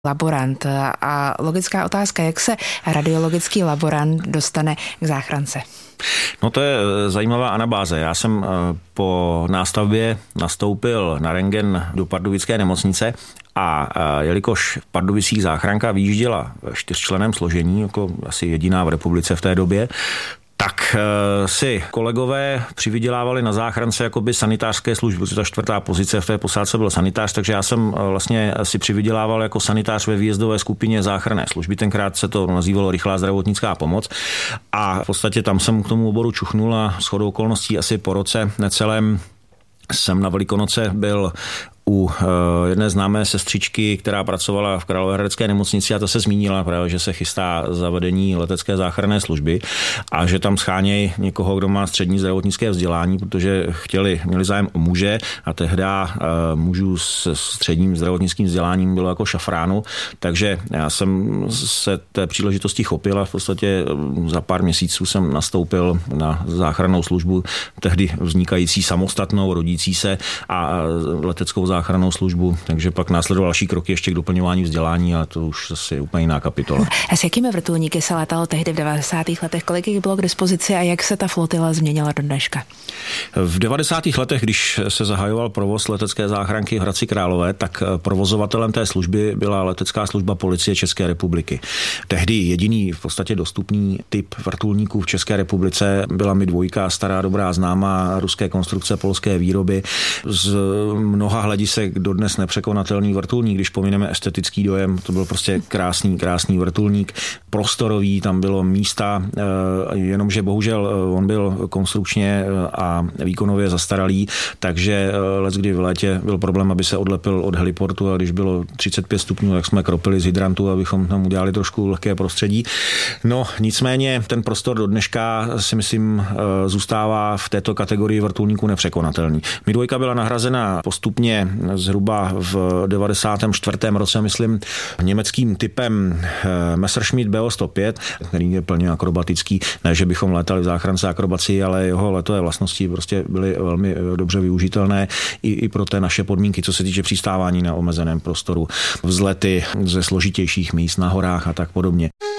laborant. A logická otázka, jak se radiologický laborant dostane k záchrance? No to je zajímavá anabáze. Já jsem po nástavbě nastoupil na rentgen do pardubické nemocnice a jelikož v Pardubicích záchranka vyjížděla ve 4členném složení, jako asi jediná v republice v té době, tak si kolegové přivydělávali na záchrance jakoby sanitářské služby, protože ta 4. pozice v té posádce byl sanitář, takže já jsem vlastně si přivydělával jako sanitář ve výjezdové skupině záchranné služby. Tenkrát se to nazývalo rychlá zdravotnická pomoc a v podstatě tam jsem k tomu oboru čuchnul a shodou okolností asi po roce necelém jsem na Velikonoce byl u jedné známé sestřičky, která pracovala v Královéhradecké nemocnici a ta se zmínila právě, že se chystá zavedení letecké záchranné služby a že tam schánějí někoho, kdo má střední zdravotnické vzdělání, protože měli zájem o muže a tehda mužů s středním zdravotnickým vzděláním bylo jako šafránu, takže já jsem se té příležitosti chopil a v podstatě za pár měsíců jsem nastoupil na záchrannou službu, tehdy vznikající samostatnou, rodící se a leteckou záchrannou službu, takže pak následoval další kroky ještě k doplňování vzdělání, ale to už zase je úplně jiná kapitola. A s jakými vrtulníky se létalo tehdy v 90. letech? Kolik jich bylo k dispozici a jak se ta flotila změnila do dneška? V 90. letech, když se zahajoval provoz letecké záchranky v Hradci Králové, tak provozovatelem té služby byla letecká služba Policie České republiky. Tehdy jediný v podstatě dostupný typ vrtulníků v České republice byla Mi-2, stará dobrá známá ruské konstrukce polské výroby. Z mnoha hledisek dodnes nepřekonatelný vrtulník, když pomineme estetický dojem, to byl prostě krásný vrtulník, prostorový, tam bylo místa, jenomže bohužel on byl konstrukčně a výkonově zastaralý, takže leckdy v létě byl problém, aby se odlepil od heliportu a když bylo 35 stupňů, tak jsme kropili z hydrantu, abychom tam udělali trošku lehké prostředí. No, nicméně ten prostor do dneška si myslím zůstává v této kategorii vrtulníků nepřekonatelný. Mi-2 byla nahrazena postupně zhruba v 94. roce, myslím, německým typem Messerschmitt Beo-105, který je plně akrobatický. Ne, že bychom létali v záchrance akrobaci, ale jeho letové vlastnosti prostě byly velmi dobře využitelné i pro té naše podmínky, co se týče přistávání na omezeném prostoru, vzlety ze složitějších míst na horách a tak podobně.